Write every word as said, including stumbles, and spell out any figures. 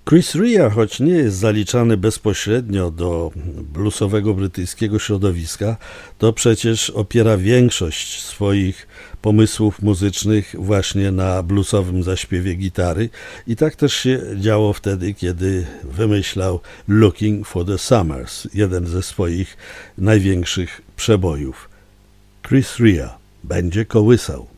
Chris Rea, choć nie jest zaliczany bezpośrednio do bluesowego brytyjskiego środowiska, to przecież opiera większość swoich pomysłów muzycznych właśnie na bluesowym zaśpiewie gitary i tak też się działo wtedy, kiedy wymyślał Looking for the Summers, jeden ze swoich największych przebojów. Chris Rea będzie kołysał.